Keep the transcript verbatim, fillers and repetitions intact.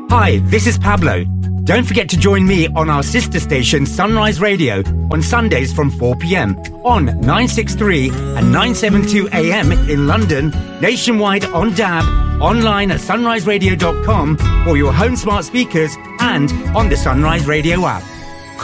Hi, this is Pablo. Don't forget to join me on our sister station Sunrise Radio on Sundays from four p.m. on nine sixty-three and nine seventy-two A M in London, nationwide on D A B, online at sunrise radio dot com for your home smart speakers and on the Sunrise Radio app.